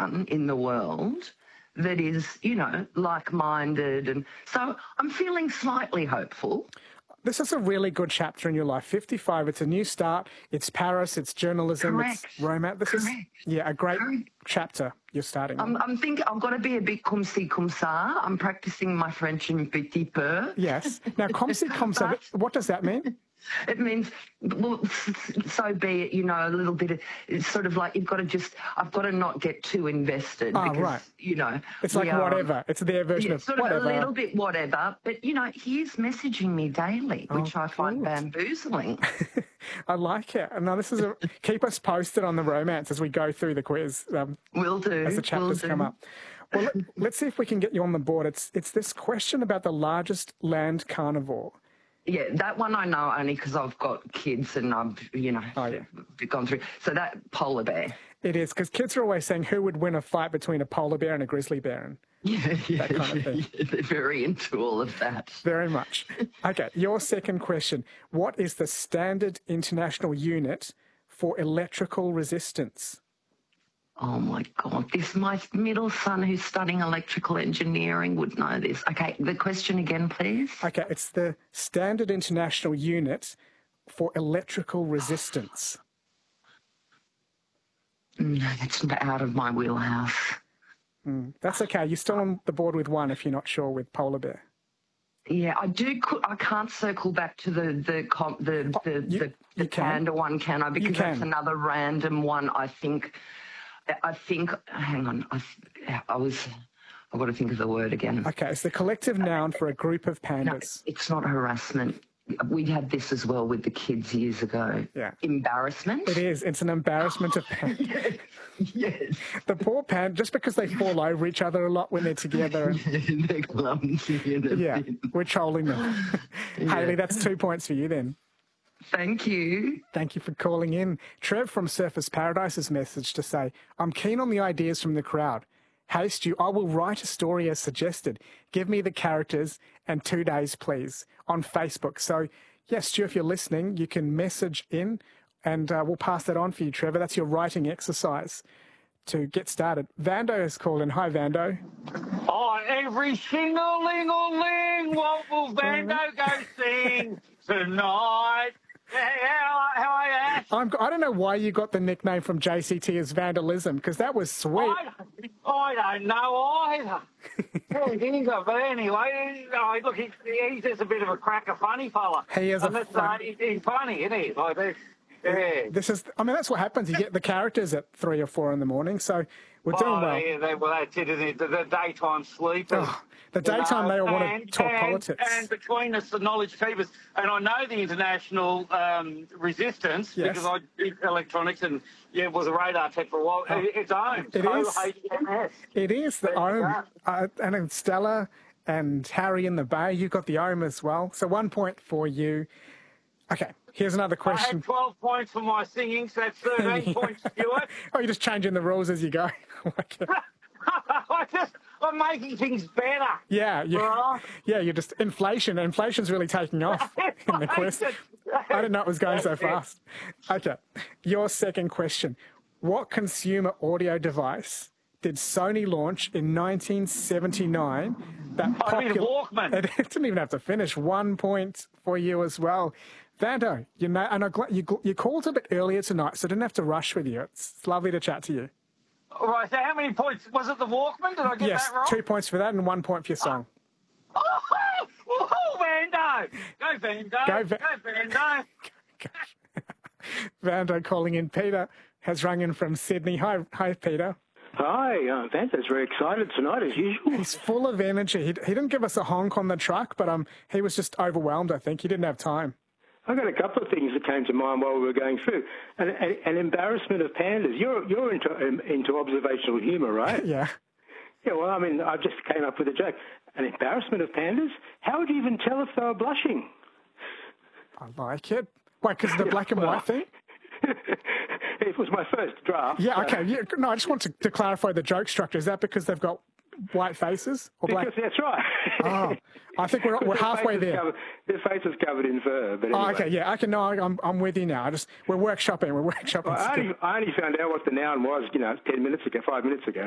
anyone in the world that is, like-minded. And so I'm feeling slightly hopeful. This is a really good chapter in your life. 55, it's a new start. It's Paris, it's journalism, Correct. It's romance. This is, a great chapter you're starting on. I'm thinking I've got to be a bit comme ci, comme ça. I'm practicing my French un petit peu. Yes. Now, comme ci, comme ça, what does that mean? It means, well, so be it, a little bit of, it's sort of like I've got to not get too invested. Oh, because, right. It's like whatever. It's their version of sort whatever. Of a little bit whatever. But, he is messaging me daily, which I find bamboozling. I like it. Now, keep us posted on the romance as we go through the quiz. Will do. As the chapters come up. Well, let's see if we can get you on the board. It's this question about the largest land carnivore. Yeah, that one I know only because I've got kids and I've, gone through. So that polar bear. It is, because kids are always saying who would win a fight between a polar bear and a grizzly bear. And that kind of thing. Yeah, they're very into all of that. Very much. Okay, your second question. What is the standard international unit for electrical resistance? Oh, my God. My middle son who's studying electrical engineering would know this. Okay, the question again, please. Okay, it's the standard international unit for electrical resistance. No, that's out of my wheelhouse. That's okay. You're still on the board with one if you're not sure with polar bear. Yeah, I do. I can't circle back to the panda one, can I? Because that's another random one. I think. Hang on. I've got to think of the word again. Okay, it's the collective noun for a group of pandas. No, it's not harassment. We had this as well with the kids years ago. Yeah. Embarrassment. It is. It's an embarrassment of pandas. Yes. The poor panda, just because they fall over each other a lot when they're together. And they're clumsy. We're trolling them. Hayley, that's 2 points for you then. Thank you. Thank you for calling in. Trev from Surfers Paradise's message to say, I'm keen on the ideas from the crowd. Hey, Stu, I will write a story as suggested. Give me the characters and 2 days, please, on Facebook. So, yes, Stu, if you're listening, you can message in and we'll pass that on for you, Trevor. That's your writing exercise to get started. Vando has called in. Hi, Vando. On every shingle-ling-a-ling, what will Vando go sing tonight? How are you? I don't know why you got the nickname from JCT as Vandalism, because that was sweet. I don't know either. But anyway, look, he's just a bit of a cracker, funny fella. He's funny, isn't he? Like this. Yeah. That's what happens. You get the characters at 3 or 4 in the morning, so we're doing well. Yeah, that's it, isn't it? The daytime sleepers. The daytime they all want to talk politics. And between us, the knowledge keepers, and I know the international resistance because I did electronics and was a radar tech for a while. It's owned. It is. It is the OHM. And then Stella and Harry in the Bay, you've got the OHM as well. So 1 point for you. Okay, here's another question. I had 12 points for my singing, so that's 13 points, Stuart. You're just changing the rules as you go. I'm making things better. Yeah, you're just Inflation's really taking off in the quiz. I didn't know it was going so fast. Okay, your second question. What consumer audio device did Sony launch in 1979? Walkman. It didn't even have to finish. 1 point for you as well. Vando, you called a bit earlier tonight, so I didn't have to rush with you. It's lovely to chat to you. All right, so how many points? Was it the Walkman? Did I get that wrong? 2 points for that and 1 point for your song. Vando! Go, Vando! Go, Vando! Vando calling in. Peter has rung in from Sydney. Hi, Peter. Hi, Vando's very excited tonight, as usual. He's full of energy. He didn't give us a honk on the truck, but he was just overwhelmed, I think. He didn't have time. I got a couple of things that came to mind while we were going through. An embarrassment of pandas. You're into observational humour, right? Yeah. Yeah, well, I just came up with a joke. An embarrassment of pandas? How would you even tell if they were blushing? I like it. Wait, because of the black and white thing? It was my first draft. Yeah, okay. Yeah, no, I just want to clarify the joke structure. Is that because they've got white faces? Or black? Because that's right. Oh, I think we're halfway there. Their face is covered in fur. But anyway. Oh, okay, yeah. Okay, no, I'm with you now. We're workshopping. I only found out what the noun was, 5 minutes ago.